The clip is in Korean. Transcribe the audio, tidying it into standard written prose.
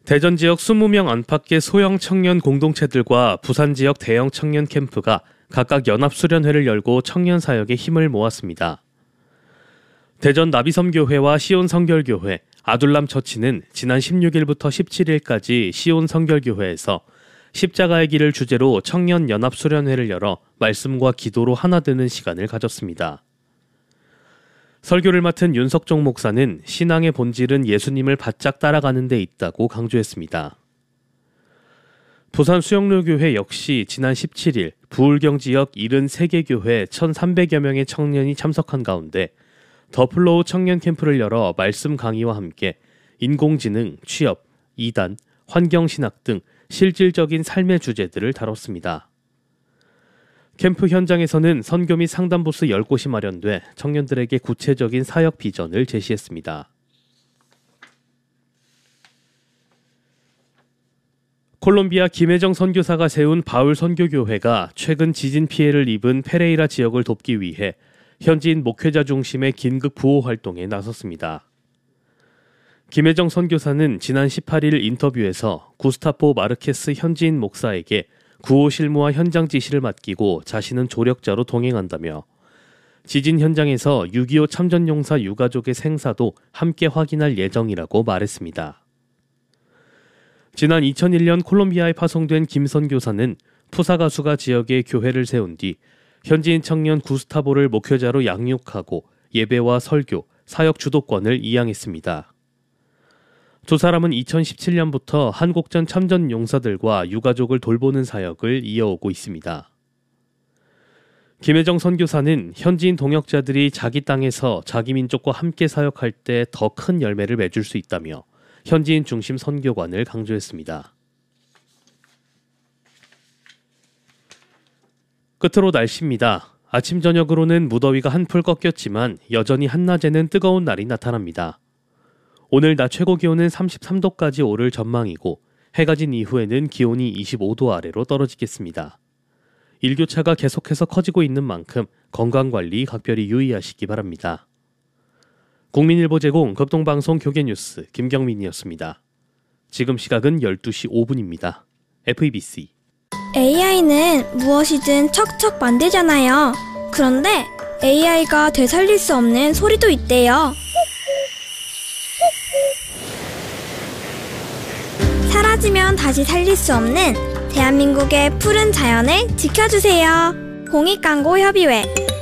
대전 지역 20명 안팎의 소형 청년 공동체들과 부산 지역 대형 청년 캠프가 각각 연합수련회를 열고 청년 사역에 힘을 모았습니다. 대전 나비섬교회와 시온성결교회, 아둘람처치는 지난 16일부터 17일까지 시온성결교회에서 십자가의 길을 주제로 청년 연합수련회를 열어 말씀과 기도로 하나 되는 시간을 가졌습니다. 설교를 맡은 윤석종 목사는 신앙의 본질은 예수님을 바짝 따라가는 데 있다고 강조했습니다. 부산 수영로교회 역시 지난 17일 부울경 지역 73개 교회 1,300여 명의 청년이 참석한 가운데 더플로우 청년 캠프를 열어 말씀 강의와 함께 인공지능, 취업, 이단, 환경신학 등 실질적인 삶의 주제들을 다뤘습니다. 캠프 현장에서는 선교 및 상담 부스 10곳이 마련돼 청년들에게 구체적인 사역 비전을 제시했습니다. 콜롬비아 김혜정 선교사가 세운 바울 선교교회가 최근 지진 피해를 입은 페레이라 지역을 돕기 위해 현지인 목회자 중심의 긴급 구호 활동에 나섰습니다. 김혜정 선교사는 지난 18일 인터뷰에서 구스타포 마르케스 현지인 목사에게 구호 실무와 현장 지시를 맡기고 자신은 조력자로 동행한다며 지진 현장에서 6.25 참전용사 유가족의 생사도 함께 확인할 예정이라고 말했습니다. 지난 2001년 콜롬비아에 파송된 김 선교사는 푸사가수가 지역에 교회를 세운 뒤 현지인 청년 구스타보를 목회자로 양육하고 예배와 설교, 사역 주도권을 이양했습니다. 두 사람은 2017년부터 한국전 참전 용사들과 유가족을 돌보는 사역을 이어오고 있습니다. 김혜정 선교사는 현지인 동역자들이 자기 땅에서 자기 민족과 함께 사역할 때 더 큰 열매를 맺을 수 있다며 현지인 중심 선교관을 강조했습니다. 끝으로 날씨입니다. 아침 저녁으로는 무더위가 한풀 꺾였지만 여전히 한낮에는 뜨거운 날이 나타납니다. 오늘 낮 최고 기온은 33도까지 오를 전망이고 해가 진 이후에는 기온이 25도 아래로 떨어지겠습니다. 일교차가 계속해서 커지고 있는 만큼 건강관리 각별히 유의하시기 바랍니다. 국민일보 제공 극동방송 교계뉴스 김경민이었습니다. 지금 시각은 12시 5분입니다. FEBC AI는 무엇이든 척척 만들잖아요. 그런데 AI가 되살릴 수 없는 소리도 있대요. 사라지면 다시 살릴 수 없는 대한민국의 푸른 자연을 지켜주세요. 공익광고협의회